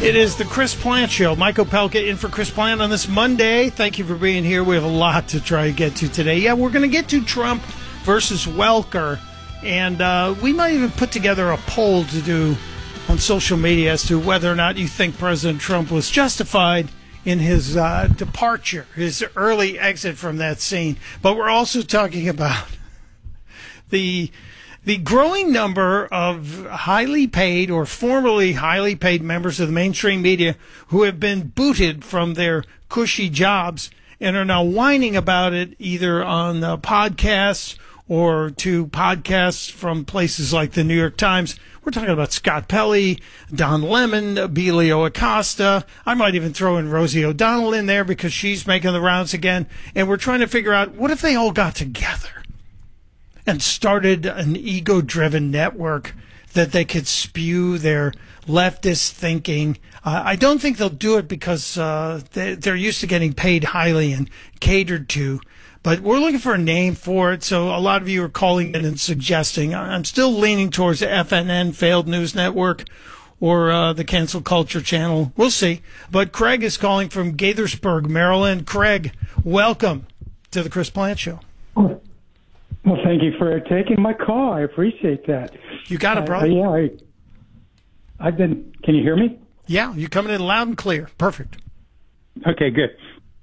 It is the Chris Plant Show. Mike Opelka in for Chris Plant on this Monday. Thank you for being here. We have a lot to try to get to today. Yeah, we're going to get to Trump versus Welker, and we might even put together a poll to do on social media as to whether or not you think President Trump was justified in his departure, his early exit from that scene. But we're also talking about the growing number of highly paid or formerly highly paid members of the mainstream media who have been booted from their cushy jobs and are now whining about it either on podcasts or to podcasts from places like the New York Times. We're talking about Scott Pelley, Don Lemon, Emilio Acosta. I might even throw in Rosie O'Donnell in there because she's making the rounds again. And we're trying to figure out, what if they all got together and started an ego-driven network that they could spew their leftist thinking? I don't think they'll do it because they're used to getting paid highly and catered to. But we're looking for a name for it, so a lot of you are calling in and suggesting. I'm still leaning towards the FNN, Failed News Network, or the Cancel Culture Channel. We'll see. But Craig is calling from Gaithersburg, Maryland. Craig, welcome to the Chris Plant Show. Well, thank you for taking my call. I appreciate that. You got it, brother. I've been. Can you hear me? Yeah, you're coming in loud and clear. Perfect. Okay, good.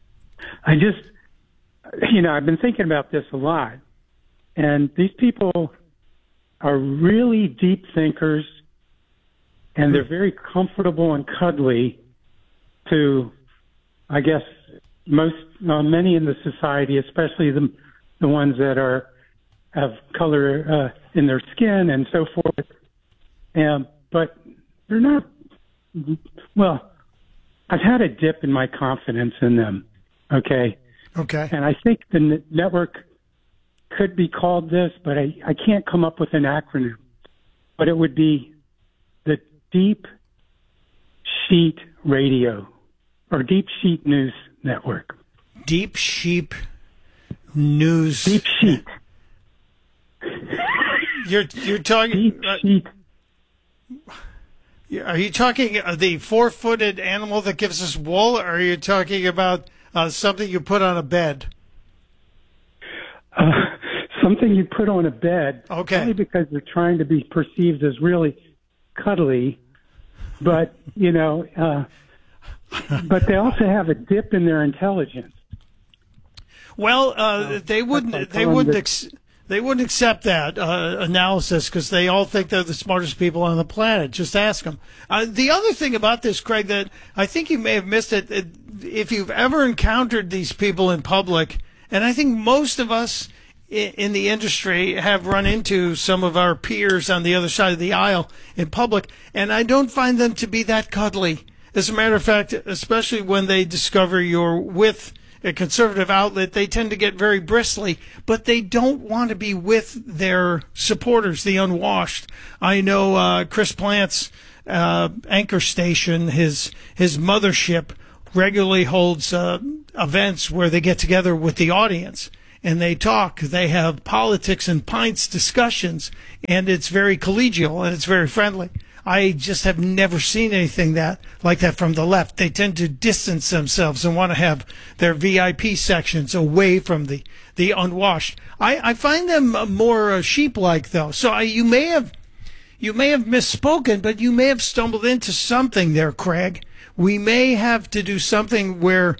I've been thinking about this a lot, and these people are really deep thinkers, and they're very comfortable and cuddly to, I guess, many in the society, especially the ones that have color in their skin and so forth. But they're not. Well, I've had a dip in my confidence in them. Okay. Okay. And I think the network could be called this, but I can't come up with an acronym. But it would be the Deep Sheet Radio or Deep Sheet News Network. Deep Sheep News. Deep Sheet. You're talking. Deep Sheet. Are you talking the 4-footed animal that gives us wool, or are you talking about something you put on a bed? Something you put on a bed. Okay. Only because they're trying to be perceived as really cuddly, but but they also have a dip in their intelligence. Well, they wouldn't accept that analysis because they all think they're the smartest people on the planet. Just ask them. The other thing about this, Craig, that I think you may have missed it, if you've ever encountered these people in public, and I think most of us in the industry have run into some of our peers on the other side of the aisle in public, and I don't find them to be that cuddly. As a matter of fact, especially when they discover you're with a conservative outlet, they tend to get very bristly, but they don't want to be with their supporters, the unwashed. I know Chris Plant's anchor station, his mothership, regularly holds events where they get together with the audience and they talk. They have politics and pints discussions, and it's very collegial and it's very friendly. I just have never seen anything like that from the left. They tend to distance themselves and want to have their VIP sections away from the unwashed. I find them more sheep-like, though. So you may have misspoken, but you may have stumbled into something there, Craig. We may have to do something where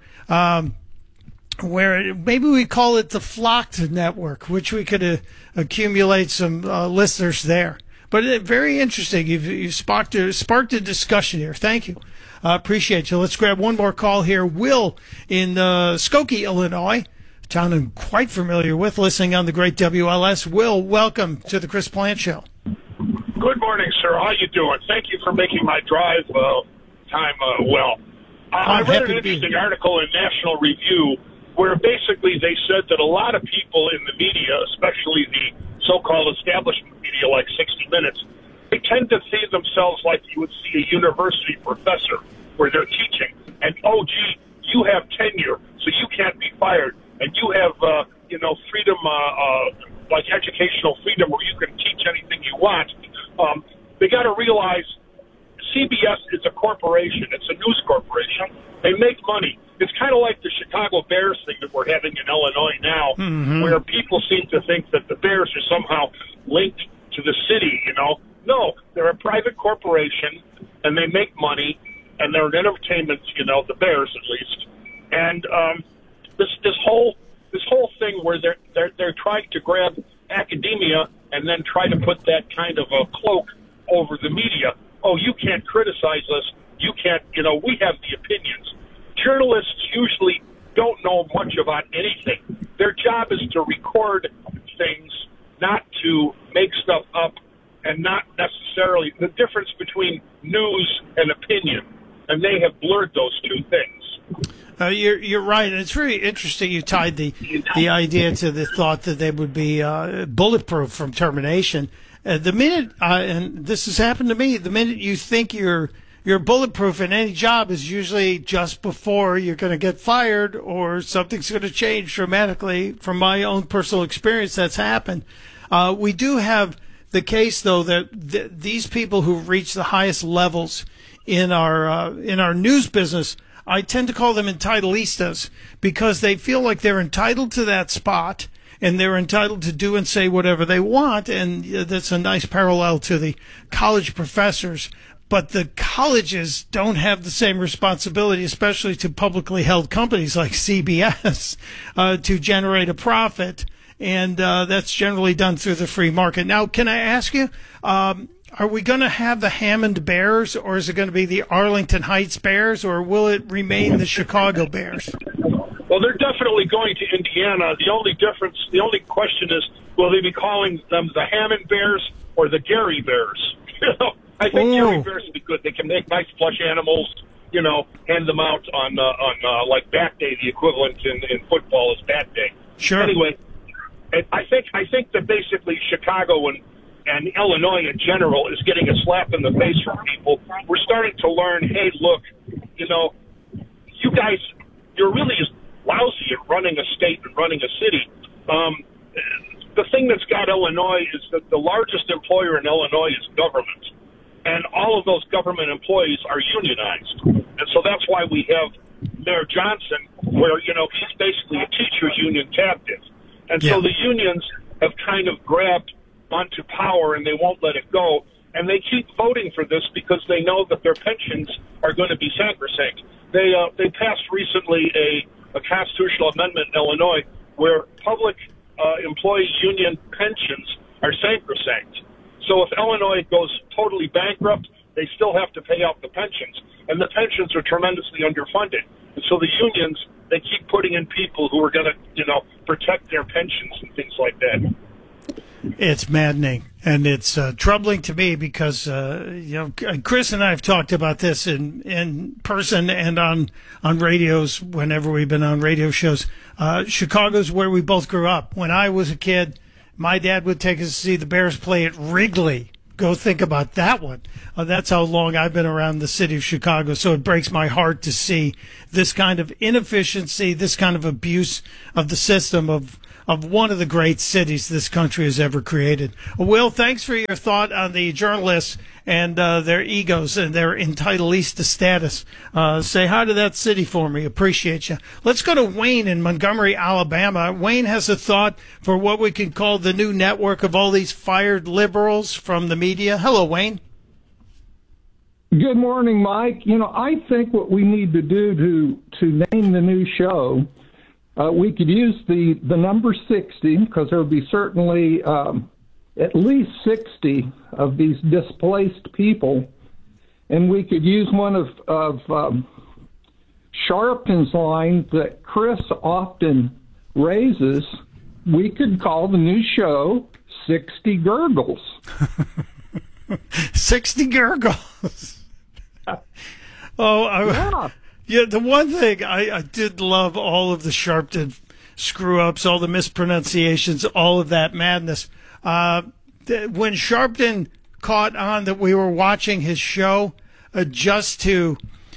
maybe we call it the Flocked Network, which we could accumulate some listeners there. But very interesting. You've sparked a discussion here. Thank you. Appreciate you. Let's grab one more call here. Will in Skokie, Illinois, a town I'm quite familiar with, listening on the great WLS. Will, welcome to the Chris Plant Show. Good morning, sir. How you doing? Thank you for making my drive time well. I read an interesting article in National Review where basically they said that a lot of people in the media, especially the so-called establishment media like 60 Minutes, they tend to see themselves like you would see a university professor where they're teaching. And, oh, gee, you have tenure, so you can't be fired. And you have, freedom, like educational freedom where you can teach anything you want. They got to realize CBS is a corporation. It's a news corporation. They make money. It's kind of like the Chicago Bears thing that we're having in Illinois now, where people seem to think that the Bears are somehow linked to the city, you know. No, they're a private corporation, and they make money, and they're an entertainment, you know, the Bears at least. And this whole thing where they're trying to grab academia and then try to put that kind of a cloak over the media. Oh, you can't criticize us. You can't, you know, we have the opinions. Journalists usually don't know much about anything. Their job is to record things, not to make stuff up, and not necessarily the difference between news and opinion. And they have blurred those two things. You're right. And it's really interesting you tied the idea to the thought that they would be bulletproof from termination. The minute, and this has happened to me, the minute you think you're bulletproof in any job is usually just before you're going to get fired or something's going to change dramatically. From my own personal experience, that's happened. We do have the case, though, that these people who reach the highest levels in our news business, I tend to call them entitleistas because they feel like they're entitled to that spot and they're entitled to do and say whatever they want. And that's a nice parallel to the college professors. But the colleges don't have the same responsibility, especially to publicly held companies like CBS, to generate a profit. And that's generally done through the free market. Now, can I ask you, are we going to have the Hammond Bears, or is it going to be the Arlington Heights Bears, or will it remain the Chicago Bears? Well, they're definitely going to Indiana. The only question is, will they be calling them the Hammond Bears or the Gary Bears? I think Gary Bears would be good. They can make nice plush animals, you know, hand them out on like Bat Day. The equivalent in football is Bat Day. Sure. Anyway, I think that basically Chicago and Illinois in general is getting a slap in the face from people. We're starting to learn, hey, look, you know, you guys, you're really lousy at running a state and running a city. The thing that's got Illinois is that the largest employer in Illinois is government. And all of those government employees are unionized. And so that's why we have Mayor Johnson, where, you know, he's basically a teacher union captive. And so the unions have kind of grabbed onto power and they won't let it go. And they keep voting for this because they know that their pensions are going to be sacrosanct. They passed recently a constitutional amendment in Illinois where public employee union pensions are sacrosanct. So if Illinois goes totally bankrupt, they still have to pay out the pensions. And the pensions are tremendously underfunded. And so the unions, they keep putting in people who are going to, you know, protect their pensions and things like that. It's maddening, and it's troubling to me because, you know, Chris and I have talked about this in person and on radios whenever we've been on radio shows. Chicago's where we both grew up. When I was a kid, my dad would take us to see the Bears play at Wrigley. Go think about that one. That's how long I've been around the city of Chicago. So it breaks my heart to see this kind of inefficiency, this kind of abuse of the system of one of the great cities this country has ever created. Will, thanks for your thought on the journalists and their egos and their entitleista status. Say hi to that city for me. Appreciate you. Let's go to Wayne in Montgomery, Alabama. Wayne has a thought for what we can call the new network of all these fired liberals from the media. Hello, Wayne. Good morning, Mike. You know, I think what we need to do to name the new show, we could use the number 60 because there would be certainly at least 60 of these displaced people, and we could use one of Sharpton's line that Chris often raises. We could call the new show 60 Gurgles. 60 Gurgles. Yeah, the one thing I did love all of the Sharpton screw-ups, all the mispronunciations, all of that madness. When Sharpton caught on that we were watching his show just to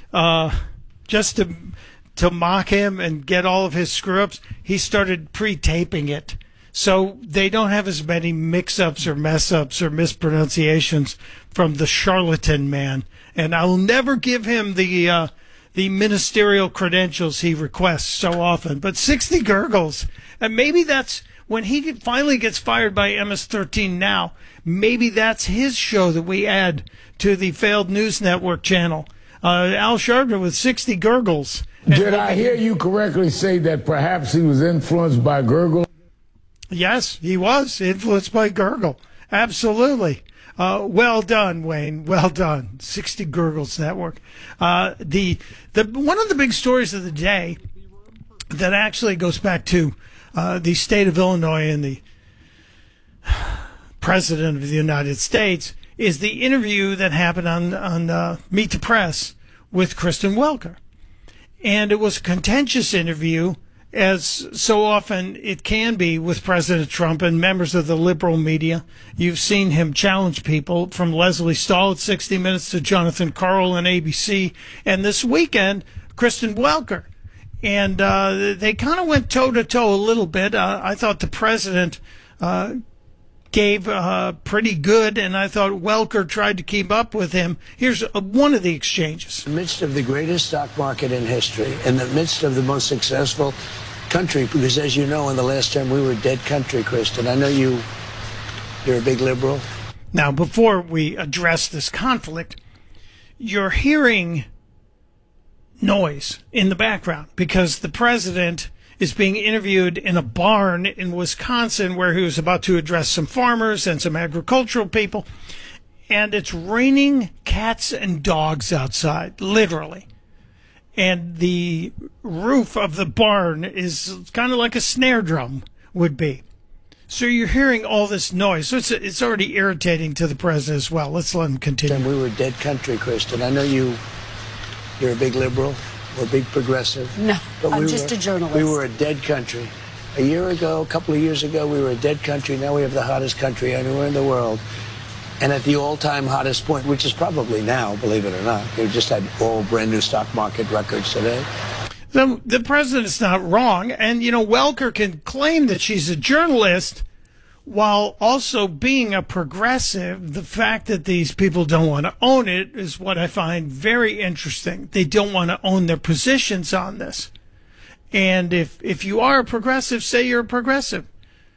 mock him and get all of his screw-ups, he started pre-taping it. So they don't have as many mix-ups or mess-ups or mispronunciations from the charlatan man And I will never give him the ministerial credentials he requests so often. But 60 Gurgles, and maybe that's when he finally gets fired by MS-13 now, maybe that's his show that we add to the failed news network channel. Al Sharpton with 60 Gurgles. Did I hear you correctly say that perhaps he was influenced by Gurgle? Yes, he was influenced by Gurgle. Absolutely. Well done, Wayne. Well done. 60 Gurgles Network. The one of the big stories of the day that actually goes back to the state of Illinois and the President of the United States is the interview that happened on Meet the Press with Kristen Welker. And it was a contentious interview, as so often it can be with President Trump and members of the liberal media. You've seen him challenge people, from Leslie Stahl at 60 Minutes to Jonathan Karl on ABC, and this weekend, Kristen Welker. And they kind of went toe-to-toe a little bit. I thought the president gave pretty good, and I thought Welker tried to keep up with him. Here's one of the exchanges. In the midst of the greatest stock market in history, in the midst of the most successful country, because as you know, in the last term, we were a dead country, Kristen. I know you're a big liberal. Now, before we address this conflict, you're hearing noise in the background because the president is being interviewed in a barn in Wisconsin where he was about to address some farmers and some agricultural people. And it's raining cats and dogs outside, literally. And the roof of the barn is kind of like a snare drum would be. So you're hearing all this noise. So it's already irritating to the president as well. Let's let him continue. And we were a dead country, Kristen. I know you're a big liberal. We're a big progressive. No, I'm just a journalist. We were a dead country. A year ago, a couple of years ago, we were a dead country. Now we have the hottest country anywhere in the world. And at the all-time hottest point, which is probably now, believe it or not, we just had all brand-new stock market records today. The president's not wrong. And, Welker can claim that she's a journalist while also being a progressive. The fact that these people don't want to own it is what I find very interesting. They don't want to own their positions on this. And if you are a progressive, say you're a progressive.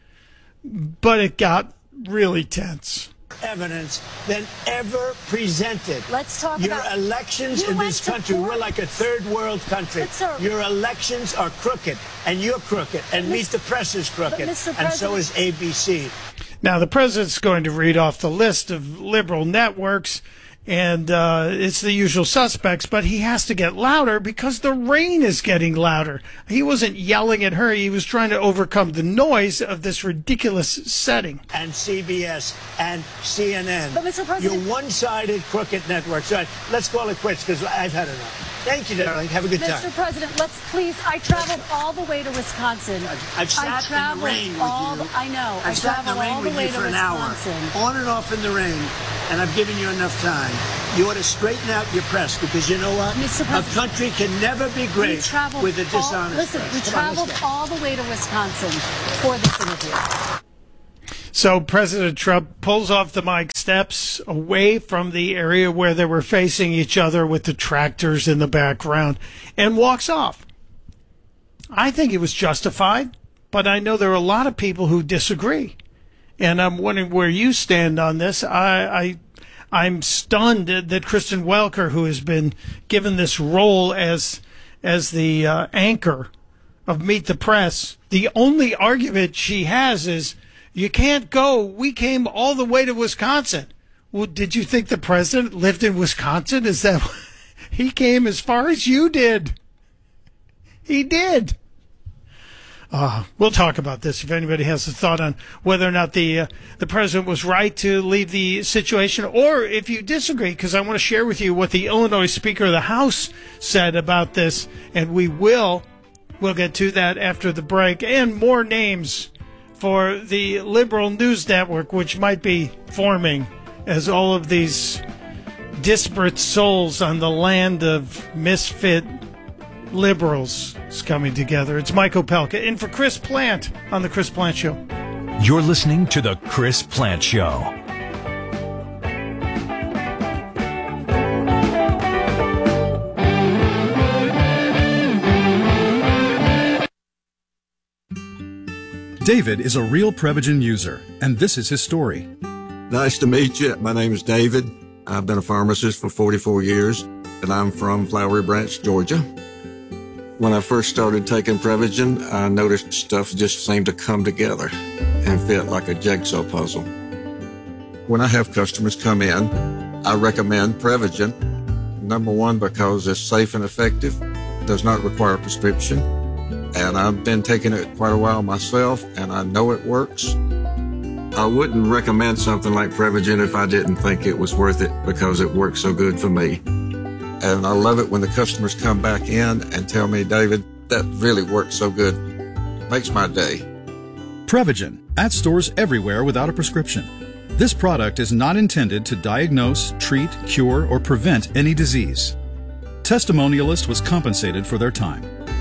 But it got really tense. Evidence than ever presented. Let's talk your about elections in this country. We're like a third world country. Your elections are crooked, and you're crooked, and Meet the Press is crooked, and so is ABC. Now, the president's going to read off the list of liberal networks, and it's the usual suspects, but he has to get louder because the rain is getting louder. He wasn't yelling at her. He was trying to overcome the noise of this ridiculous setting. And CBS and CNN. But, Mr. President, your one-sided crooked networks. All right, let's call it quits because I've had enough. Thank you, darling. Have a good time. Mr. President, let's please. I traveled all the way to Wisconsin. I've sat in the rain with you. I know. I've sat in the rain with you for an hour, on and off in the rain, and I've given you enough time. You ought to straighten out your press because you know what? A country can never be great with a dishonest press. We traveled all the way to Wisconsin for this interview. So President Trump pulls off the mic, steps away from the area where they were facing each other with the tractors in the background, and walks off. I think it was justified, but I know there are a lot of people who disagree. And I'm wondering where you stand on this. I'm stunned that Kristen Welker, who has been given this role as the anchor of Meet the Press, the only argument she has is, you can't go. We came all the way to Wisconsin. Well, did you think the president lived in Wisconsin? Is that he came as far as you did? He did. We'll talk about this if anybody has a thought on whether or not the president was right to leave the situation, or if you disagree, because I want to share with you what the Illinois Speaker of the House said about this, and we'll get to that after the break, and more names for the liberal news network, which might be forming as all of these disparate souls on the land of misfit liberals is coming together. It's Mike Opelka in for Chris Plant on The Chris Plant Show. You're listening to The Chris Plant Show. David is a real Prevagen user, and this is his story. Nice to meet you. My name is David. I've been a pharmacist for 44 years, and I'm from Flowery Branch, Georgia. When I first started taking Prevagen, I noticed stuff just seemed to come together and fit like a jigsaw puzzle. When I have customers come in, I recommend Prevagen. Number one, because it's safe and effective, does not require a prescription, and I've been taking it quite a while myself, and I know it works. I wouldn't recommend something like Prevagen if I didn't think it was worth it because it works so good for me. And I love it when the customers come back in and tell me, David, that really works so good. Makes my day. Prevagen, at stores everywhere without a prescription. This product is not intended to diagnose, treat, cure, or prevent any disease. Testimonialist was compensated for their time.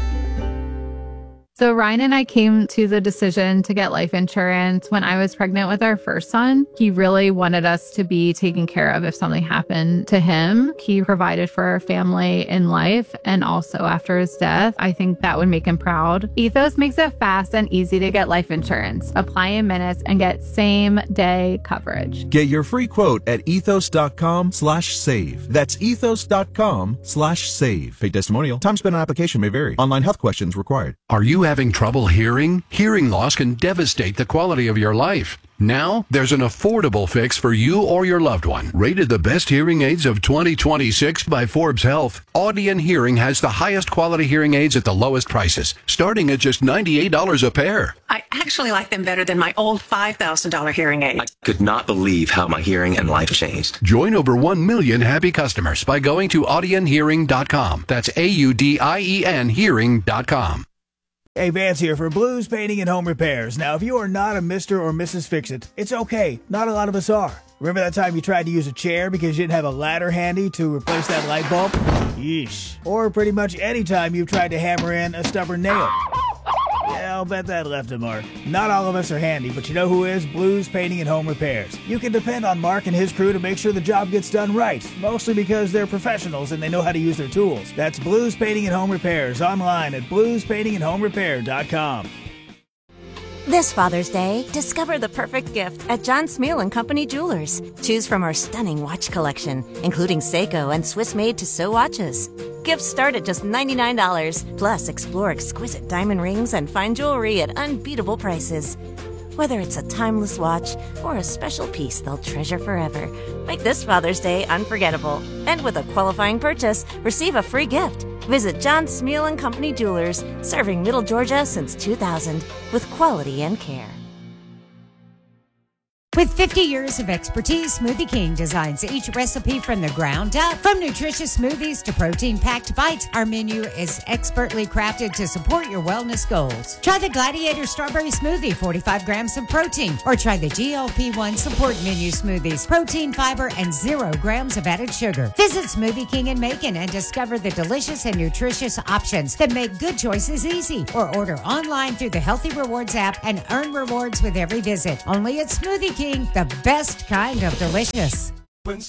So Ryan and I came to the decision to get life insurance when I was pregnant with our first son. He really wanted us to be taken care of if something happened to him. He provided for our family in life and also after his death. I think that would make him proud. Ethos makes it fast and easy to get life insurance. Apply in minutes and get same-day coverage. Get your free quote at ethos.com/save. That's ethos.com/save. Paid testimonial. Time spent on application may vary. Online health questions required. Are you having trouble hearing? Hearing loss can devastate the quality of your life. Now, there's an affordable fix for you or your loved one. Rated the best hearing aids of 2026 by Forbes Health, Audion Hearing has the highest quality hearing aids at the lowest prices, starting at just $98 a pair. I actually like them better than my old $5,000 hearing aid. I could not believe how my hearing and life changed. Join over 1 million happy customers by going to audionhearing.com. That's AUDIEN hearing.com. Hey, Vance here for Blues Painting and Home Repairs. Now, if you are not a Mr. or Mrs. Fix-It, it's okay. Not a lot of us are. Remember that time you tried to use a chair because you didn't have a ladder handy to replace that light bulb? Yeesh. Or pretty much any time you've tried to hammer in a stubborn nail. Yeah, I'll bet that left a mark. Not all of us are handy, but you know who is? Blues Painting and Home Repairs. You can depend on Mark and his crew to make sure the job gets done right, mostly because they're professionals and they know how to use their tools. That's Blues Painting and Home Repairs online at bluespaintingandhomerepair.com. This Father's Day, discover the perfect gift at John Smeal & Company Jewelers. Choose from our stunning watch collection, including Seiko and Swiss-made Tissot watches. Gifts start at just $99. Plus, explore exquisite diamond rings and fine jewelry at unbeatable prices. Whether it's a timeless watch or a special piece they'll treasure forever, make this Father's Day unforgettable. And with a qualifying purchase, receive a free gift. Visit John Smeal & Company Jewelers, serving Middle Georgia since 2000 with quality and care. With 50 years of expertise, Smoothie King designs each recipe from the ground up. From nutritious smoothies to protein-packed bites, our menu is expertly crafted to support your wellness goals. Try the Gladiator Strawberry Smoothie, 45 grams of protein. Or try the GLP-1 Support Menu Smoothies, protein, fiber, and 0 grams of added sugar. Visit Smoothie King in Macon and discover the delicious and nutritious options that make good choices easy. Or order online through the Healthy Rewards app and earn rewards with every visit. Only at Smoothie King, the best kind of delicious.